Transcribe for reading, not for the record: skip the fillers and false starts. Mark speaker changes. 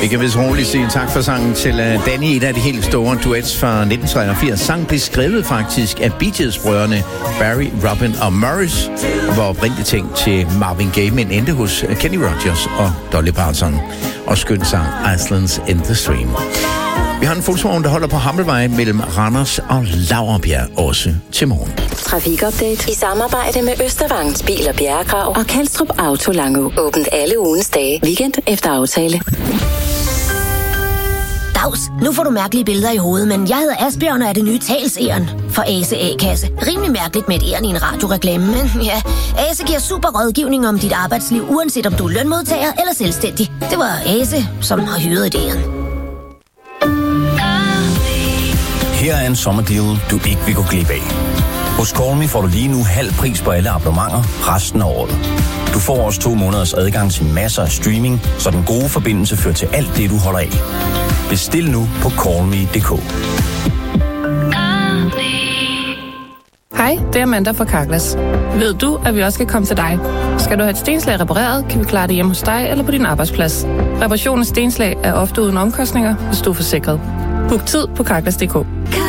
Speaker 1: Vi kan vist roligt sige tak for sangen til Danny, et af de helt store duets fra 1983. Sangen blev skrevet faktisk af Bee Gees-brødrene Barry, Robin og Morris, og var oprindeligt tænkt til Marvin Gaye, men endte hos Kenny Rogers og Dolly Parton, og skøn sang Iceland's in the Stream. Vi har en Volkswagen, der holder på Hammelvej mellem Randers og Laurbjerg, også til morgen.
Speaker 2: Trafikupdate i samarbejde med Østervangns Bil- og Bjerregrav og Kalstrup Auto Langå. Åbent alle ugens dage. Weekend efter aftale.
Speaker 3: Dags, nu får du mærkelige billeder i hovedet, men jeg hedder Asbjørn og er det nye talseren for Ase A-kasse. Rimelig mærkeligt med et æren i en radioreklame, men ja, Ase giver super rådgivning om dit arbejdsliv, uanset om du er lønmodtager eller selvstændig. Det var Ase, som har hyret ideen.
Speaker 4: Her er en sommerdeal, du ikke vil gå glip af. Hos Call Me får du lige nu halv pris på alle abonnementer resten af året. Du får også 2 måneders adgang til masser af streaming, så den gode forbindelse fører til alt det, du holder af. Bestil nu på callme.dk.
Speaker 5: Hej, det er Amanda fra Carglass. Ved du, at vi også kan komme til dig? Skal du have et stenslag repareret, kan vi klare det hjemme hos dig eller på din arbejdsplads. Reparation af stenslag er ofte uden omkostninger, hvis du er forsikret. Book tid på Carglass.dk.